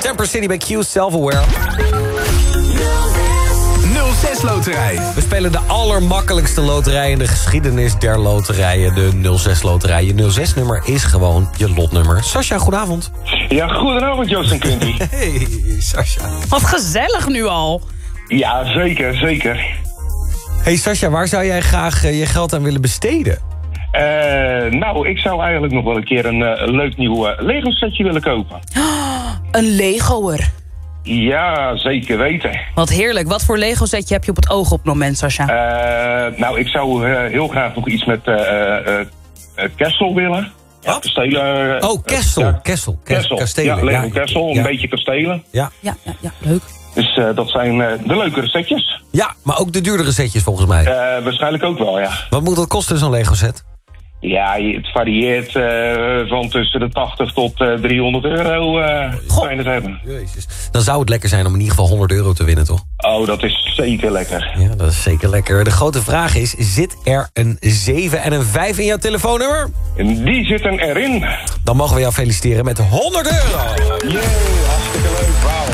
Temper City bij Q, Self-Aware. 06 Loterij. We spelen de allermakkelijkste loterij in de geschiedenis der loterijen. De 06 Loterij. Je 06-nummer is gewoon je lotnummer. Sascha, goedenavond. Ja, goedenavond Joost en Quinty. Hey, Sascha. Wat gezellig nu al. Ja, zeker. Hey Sascha, waar zou jij graag je geld aan willen besteden? Nou, ik zou eigenlijk nog wel een keer een leuk nieuw Lego setje willen kopen. Een Legoer. Ja, zeker weten. Wat heerlijk. Wat voor Lego setje heb je op het oog op het moment, Sascha? Nou, ik zou heel graag nog iets met Kessel willen. Ja, kastelen. Kessel. Kastelen. Ja, Lego Kessel, een beetje kastelen. Ja, leuk. Dus dat zijn de leukere setjes. Ja, maar ook de duurdere setjes volgens mij. Waarschijnlijk ook wel, ja. Wat moet dat kosten, zo'n Lego set? Ja, het varieert van tussen de 80 tot 300 euro. Fijn het hebben. Jezus. Dan zou het lekker zijn om in ieder geval 100 euro te winnen, toch? Oh, dat is zeker lekker. Ja, dat is zeker lekker. De grote vraag is, zit er een 7 en een 5 in jouw telefoonnummer? En die zitten erin. Dan mogen we jou feliciteren met 100 euro. Jee, hartstikke leuk, wauw.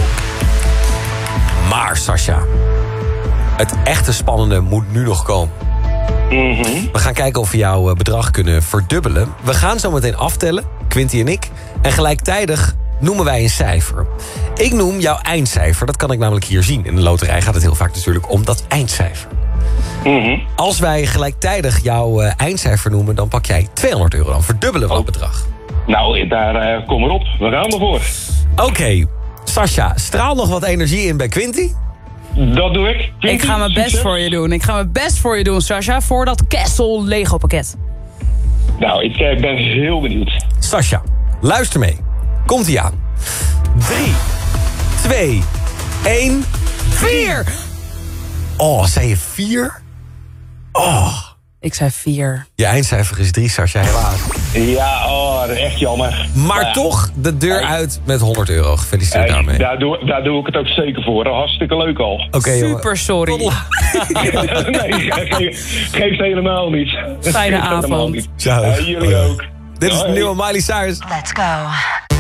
Maar, Sascha, het echte spannende moet nu nog komen. We gaan kijken of we jouw bedrag kunnen verdubbelen. We gaan zo meteen aftellen, Quinty en ik. En gelijktijdig noemen wij een cijfer. Ik noem jouw eindcijfer. Dat kan ik namelijk hier zien. In de loterij gaat het heel vaak natuurlijk om dat eindcijfer. Als wij gelijktijdig jouw eindcijfer noemen, dan pak jij 200 euro. Dan verdubbelen we dat bedrag. Nou, daar kom erop. We gaan ervoor. Oké, Sascha, straal nog wat energie in bij Quinty. Dat doe ik. Quinty, Ik ga mijn best voor je doen. Ik ga mijn best voor je doen, Sascha. Voor dat Kessel Lego pakket. Nou, ik ben heel benieuwd. Sascha, luister mee. Komt-ie aan. 3, 2, 1, 4. Oh, zei je 4? Oh. Ik zei 4. Je eindcijfer is 3, Sascha, helaas. Ja, echt jammer. Maar toch de deur uit met 100 euro. Gefeliciteerd daarmee. Daar doe ik het ook zeker voor. Hartstikke leuk al. Okay, super sorry. Nee, geeft helemaal niet. Fijne avond. Ciao. Jullie ook. Dit is de nieuwe Miley Cyrus. Let's go.